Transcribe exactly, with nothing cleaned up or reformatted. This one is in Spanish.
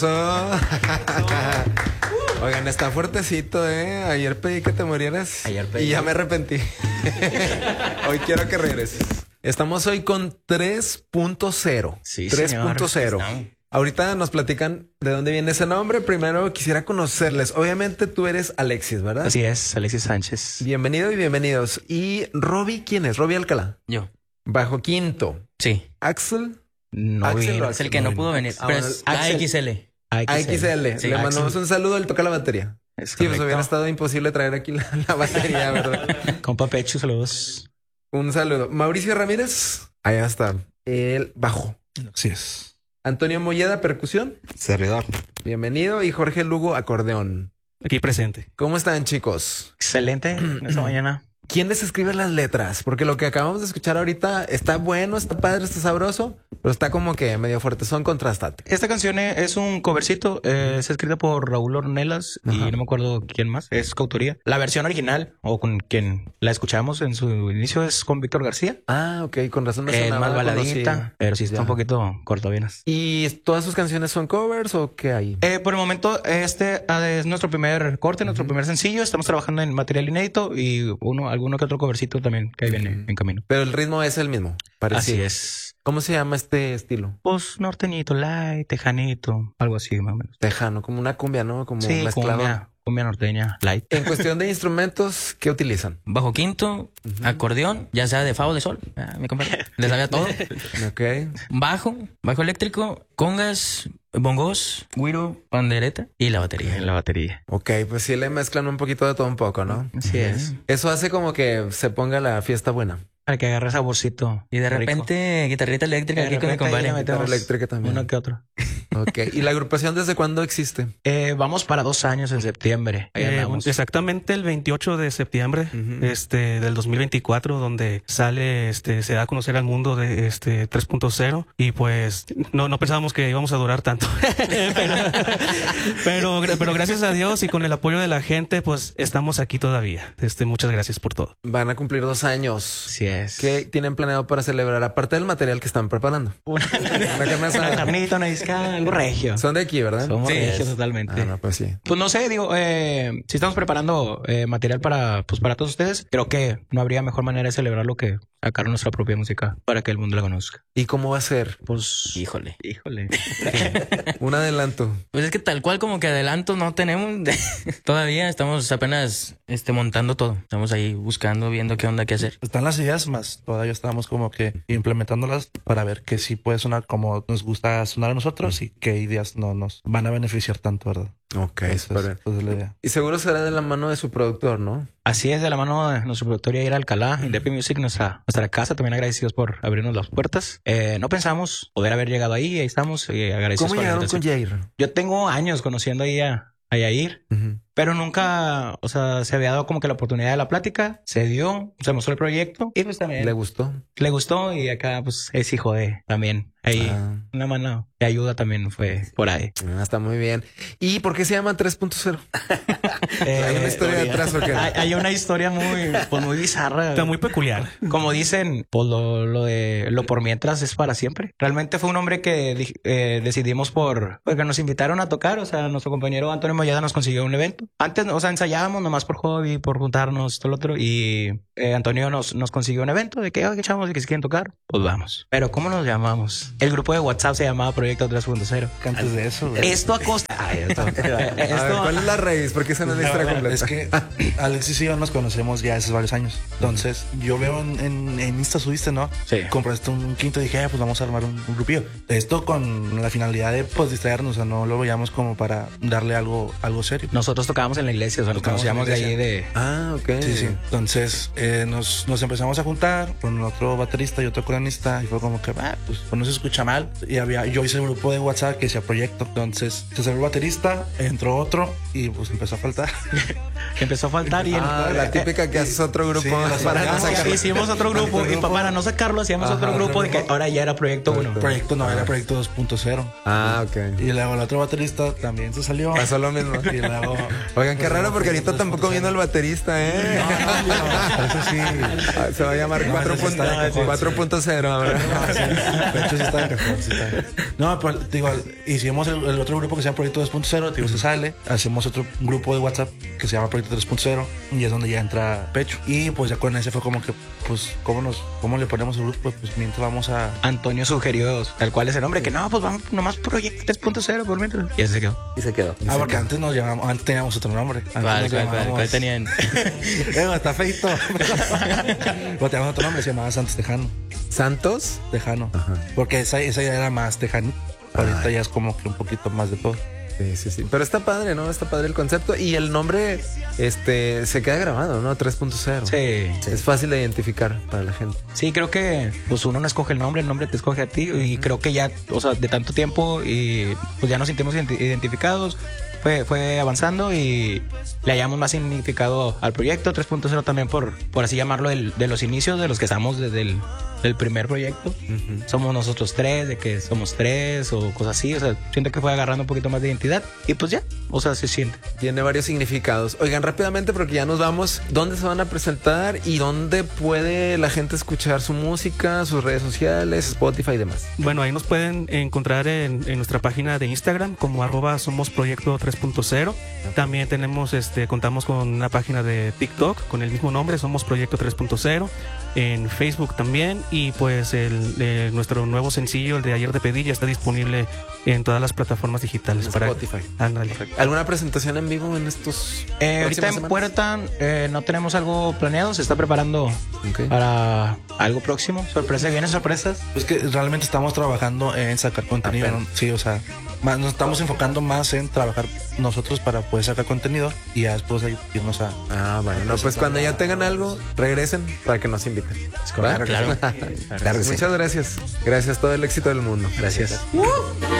Oigan, está fuertecito, ¿eh? Ayer pedí que te murieras. Ayer pedí. Y ya me arrepentí. Hoy quiero que regreses. Estamos hoy con tres punto cero. Sí, tres punto cero. Ahorita nos platican de dónde viene ese nombre. Primero quisiera conocerles. Obviamente tú eres Alexis, ¿verdad? Así es, Alexis Sánchez. Bienvenido y bienvenidos. ¿Y Robbie quién es? Robbie Alcalá. Yo. Bajo quinto. Sí. Axel. No Axel vino. o Es el que no pudo venir. Ah, Pero bueno, es Axel. A X L. A X L. Sí, Le Axel. mandamos un saludo. Él toca la batería. Es Sí, pues correcto. hubiera estado imposible traer aquí la, la batería, ¿verdad? Compa Pecho, saludos. Un saludo. Mauricio Ramírez. Allá está. El bajo. Así es. Antonio Molleda, percusión. Servidor. Bienvenido. Y Jorge Lugo, acordeón. Aquí presente. ¿Cómo están, chicos? Excelente esta mañana. ¿Quién les escribe las letras? Porque lo que acabamos de escuchar ahorita está bueno, está padre, está sabroso, pero está como que medio fuerte. Son contrastantes. Esta canción es un covercito. Eh, es escrita por Raúl Ornelas y Ajá. no me acuerdo quién más. Es coautoría. La versión original, o con quien la escuchamos en su inicio, es con Víctor García. Ah, ok. Con razón me Es sonaba más baladita, conocida. pero sí está Ya. un poquito cortavenas. ¿Y todas sus canciones son covers o qué hay? Eh, por el momento, este ah, es nuestro primer corte, nuestro primer sencillo. Estamos trabajando en material inédito y uno, alguno que otro covercito también que ahí viene en camino. Pero el ritmo es el mismo. Parecido. Así es. ¿Cómo se llama este estilo? Pues norteñito, light, tejanito, algo así más o menos. Tejano, como una cumbia, ¿no? Como Sí, mezclado. cumbia, cumbia norteña, light. En cuestión de instrumentos, ¿qué utilizan? Bajo quinto, acordeón, ya sea de fa o de sol. Ah, mi compadre. Le sabía todo. Ok. Bajo, bajo eléctrico, congas, bongos, güiro, pandereta y la batería. En la batería. Ok, pues sí le mezclan un poquito de todo un poco, ¿no? Así es. Eso hace como que se ponga la fiesta buena. Para que agarre saborcito. Y de rico. repente, guitarrita eléctrica De aquí con mi repente ahí le compadre. metemos Guitarra eléctrica también. uno que otro. Ok. ¿Y la agrupación desde cuándo existe? Eh, vamos para dos años en septiembre. Ahí Eh, andamos. exactamente el veintiocho de septiembre Ujú. este, del dos mil veinticuatro, donde sale, este, se da a conocer al mundo de este tres punto cero y pues no, no pensábamos que íbamos a durar tanto. pero, pero, pero gracias a Dios y con el apoyo de la gente, pues estamos aquí todavía. Este, muchas gracias por todo. Van a cumplir dos años. Así es. ¿Qué tienen planeado para celebrar? Aparte del material que están preparando. Una, Una carne una asada. carnita, una discada, algo regio. Son de aquí, ¿verdad? Somos Sí. regios totalmente. Ah, no, pues sí. Pues no sé, digo, eh, si estamos preparando eh, material para, pues para todos ustedes, creo que no habría mejor manera de celebrarlo que sacar nuestra propia música para que el mundo la conozca. ¿Y cómo va a ser? Pues, Híjole. híjole. Un adelanto. Pues es que tal cual como que adelanto no tenemos. Todavía estamos apenas este, montando todo. Estamos ahí buscando, viendo qué onda, qué hacer. Están las ideas, más todavía estamos como que implementándolas para ver que sí puede sonar como nos gusta sonar a nosotros y qué ideas no nos van a beneficiar tanto, ¿verdad? Ok, Entonces, súper bien. esa es la idea. Y seguro será de la mano de su productor, ¿no? Así es, de la mano de nuestro productor Yair Alcalá, Indepi Music, nuestra, nuestra casa, también agradecidos por abrirnos las puertas. Eh, no pensamos poder haber llegado ahí, ahí estamos, y agradecidos ¿Cómo por la llegaron con invitación. Jair? Yo tengo años conociendo ahí a, a Yair, Ujú. pero nunca, o sea, se había dado como que la oportunidad de la plática, se dio, se mostró el proyecto y pues también ¿Le le, gustó? gustó y acá pues es hijo de también. Ahí Ah. una mano de ayuda también fue por ahí. Ah, está muy bien. ¿Y por qué se llama tres punto cero? Eh, ¿Hay una historia detrás o qué? Hay, hay una historia muy, pues muy bizarra. Está muy peculiar. Como dicen, pues lo, lo de lo por mientras es para siempre. Realmente fue un hombre que di- eh, decidimos por, porque nos invitaron a tocar. O sea, nuestro compañero Antonio Molleda nos consiguió un evento. Antes, o sea, ensayábamos nomás por hobby, por juntarnos, todo lo otro. Y eh, Antonio nos, nos consiguió un evento de que, oye, chavos, de que si quieren tocar, pues vamos. Pero ¿cómo nos llamamos? El grupo de WhatsApp se llamaba Proyecto tres punto cero. Que antes de eso, güey. Esto a costa. Ay, esto. A ver, esto- ¿cuál es la raíz? Porque esa no es la historia completa. Es que Alexis y yo nos conocemos ya hace varios años. Entonces, yo veo en, en, en Insta subiste, ¿no? Sí. Compraste un quinto y dije, ah, pues vamos a armar un, un grupillo. Esto con la finalidad de, pues, distraernos. O sea, no lo veíamos como para darle algo, algo serio. Nosotros tocábamos en la iglesia, o sea, nos Tocábamos en conocíamos la de ahí de... Ah, ok. Sí, sí. Entonces eh, nos, nos empezamos a juntar con otro baterista y otro coronista y fue como que, ah, pues, pues no se escucha mal. Y había, yo hice un grupo de WhatsApp que decía proyecto. Entonces se salió el baterista, entró otro y pues empezó a faltar. Empezó a faltar y... el- Ah, la típica que haces otro grupo Sí, las para no marcas. sacar. Hicimos otro grupo Otro y grupo. para no sacarlo hacíamos Ajá, otro grupo de que ahora ya era proyecto uno. Proyecto no, era proyecto dos punto cero. Ah, ok. Y luego el otro baterista también se salió. Pasó lo mismo. Y luego Oigan, qué raro porque ahorita tampoco viendo el baterista, ¿eh? No, no, no, eso sí. Ah, se va a llamar No, cuatro ese sí está de cajón, cuatro punto cero ahora. No, sí. De hecho, sí está de cajón, sí está. No, pues digo, hicimos el, el otro grupo que se llama Proyecto dos punto cero, digo, se sale. Hacemos otro grupo de WhatsApp que se llama Proyecto tres punto cero y es donde ya entra Pecho. Y pues ya con ese fue como que, pues, ¿cómo, nos, cómo le ponemos el grupo? Pues mientras vamos a... Antonio sugirió tal cual ese nombre, que no, pues vamos nomás Proyecto tres punto cero por mientras. Y ese se quedó. Y se quedó. Ah, porque antes nos llamamos, antes teníamos otro nombre. Antes ¿Cuál, nos cuál, cuál, llamábamos- cuál tenían? Eh, está feito. Pero teníamos otro nombre, se llamaba Santos Tejano. ¿Santos? Tejano. Porque esa, esa ya era más tejano. Ahorita ya es como que un poquito más de todo. Sí, sí, sí. Pero está padre, ¿no? Está padre el concepto. Y el nombre, este, se queda grabado, ¿no? tres punto cero. Sí. Es fácil de identificar para la gente. Sí, creo que pues uno no escoge el nombre, el nombre te escoge a ti. Y creo que ya, o sea, de tanto tiempo y pues ya nos sentimos identi- identificados. Fue, fue avanzando y le hallamos más significado al proyecto tres punto cero también por, por así llamarlo, el, de los inicios, de los que estamos desde el del primer proyecto. Uh-huh. Somos nosotros tres, de que somos tres o cosas así. O sea, siento que fue agarrando un poquito más de identidad y pues ya, o sea, se siente. Tiene varios significados. Oigan, rápidamente porque ya nos vamos. ¿Dónde se van a presentar y dónde puede la gente escuchar su música, sus redes sociales, Spotify y demás? Bueno, ahí nos pueden encontrar en, en nuestra página de Instagram como arroba somos proyecto tres punto cero. También tenemos, este, contamos con una página de TikTok con el mismo nombre, somos proyecto tres punto cero. En Facebook también. Y pues el, el nuestro nuevo sencillo, el de Ayer de Pedí, ya está disponible en todas las plataformas digitales. En para Spotify. Ándale. ¿Alguna presentación en vivo en estos? Eh, ahorita en Puerta eh, no tenemos algo planeado, se está preparando okay. para algo próximo. Sorpresa, ¿vienen sorpresas? Pues que realmente estamos trabajando en sacar contenido, ¿no? Sí, o sea, más, nos estamos enfocando más en trabajar nosotros para poder sacar contenido y ya después irnos a... Ah, bueno, no, pues cuando ya tengan algo, regresen para que nos inviten. Claro, claro. Claro, muchas gracias. Gracias, todo el éxito del mundo. Gracias. Uh.